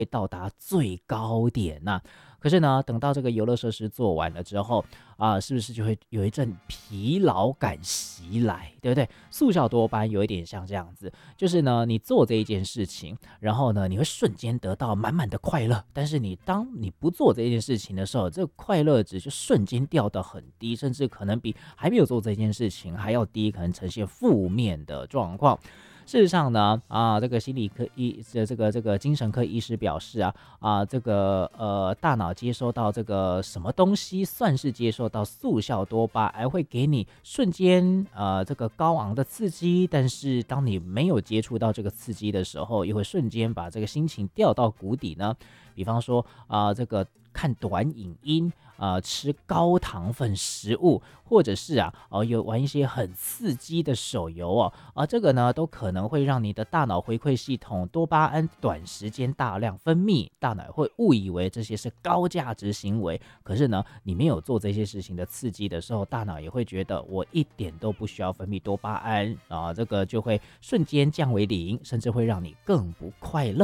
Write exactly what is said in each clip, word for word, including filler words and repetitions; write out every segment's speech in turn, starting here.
到达最高点呐、可是呢，等到这个游乐设施做完了之后啊、是不是就会有一阵疲劳感袭来，对不对？速效多巴胺有一点像这样子，就是呢，你做这一件事情，然后呢，你会瞬间得到满满的快乐，但是你当你不做这件事情的时候，这个快乐值就瞬间掉到很低，甚至可能比还没有做这件事情还要低，可能呈现负面的状况。事实上呢，啊，这个心理科医这这个这个精神科医师表示啊，啊，这个呃大脑接收到这个什么东西，算是接受到速效多巴胺，会给你瞬间呃这个高昂的刺激，但是当你没有接触到这个刺激的时候，又会瞬间把这个心情掉到谷底呢。比方说啊、呃这个看短影音。呃，吃高糖分食物，或者是啊，哦、有玩一些很刺激的手游哦，啊，这个呢，都可能会让你的大脑回馈系统多巴胺短时间大量分泌，大脑会误以为这些是高价值行为。可是呢，你没有做这些事情的刺激的时候，大脑也会觉得我一点都不需要分泌多巴胺啊，这个就会瞬间降为零，甚至会让你更不快乐。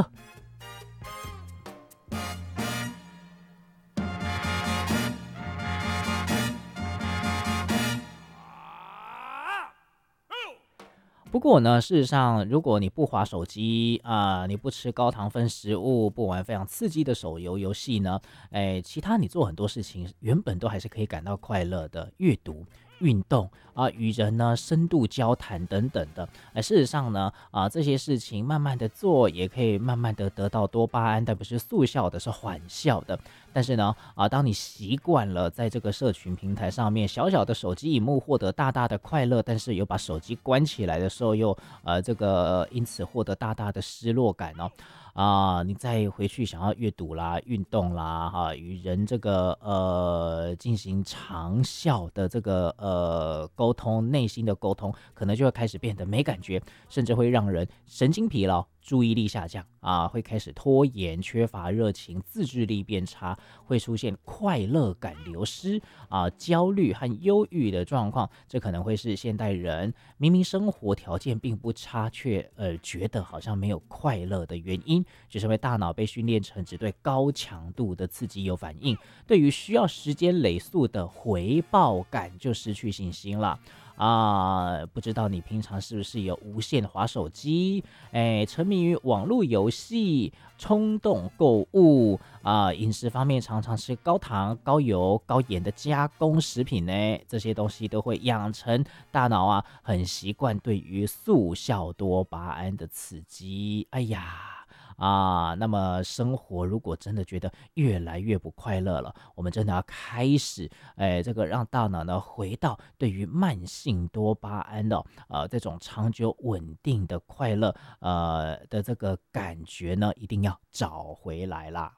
不过呢，事实上，如果你不滑手机啊、你不吃高糖分食物，不玩非常刺激的手游游戏呢，哎，其他你做很多事情，原本都还是可以感到快乐的，阅读、运动啊、与人呢深度交谈等等的。哎，事实上呢，啊、这些事情慢慢的做，也可以慢慢的得到多巴胺，但不是速效的，是缓效的。但是呢，啊，当你习惯了在这个社群平台上面小小的手机荧幕获得大大的快乐，但是有把手机关起来的时候又呃这个因此获得大大的失落感哦。啊，你再回去想要阅读啦、运动啦，哈、与人这个呃进行长效的这个呃沟通，内心的沟通，可能就会开始变得没感觉，甚至会让人神经疲劳、注意力下降啊，会开始拖延、缺乏热情、自制力变差，会出现快乐感流失啊、焦虑和忧郁的状况。这可能会是现代人明明生活条件并不差，却呃觉得好像没有快乐的原因，就是因为大脑被训练成只对高强度的刺激有反应，对于需要时间累速的回报感就失去信心了。啊，不知道你平常是不是有无限滑手机，哎，沉迷于网络游戏，冲动购物啊，饮食方面常常吃高糖、高油、高盐的加工食品呢，这些东西都会养成大脑啊很习惯对于速效多巴胺的刺激。哎呀。啊，那么生活如果真的觉得越来越不快乐了，我们真的要开始，哎，这个让大脑呢回到对于慢性多巴胺的呃这种长久稳定的快乐呃的这个感觉呢，一定要找回来啦。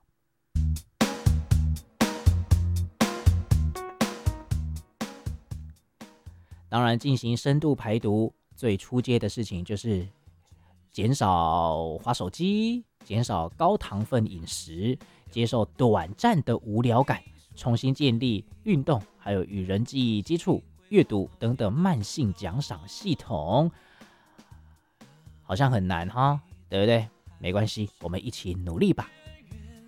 当然，进行深度排毒最初阶的事情就是减少滑手机，减少高糖分饮食，接受短暂的无聊感，重新建立运动，还有与人际接触、阅读等等慢性奖赏系统，好像很难哈，对不对？没关系，我们一起努力吧。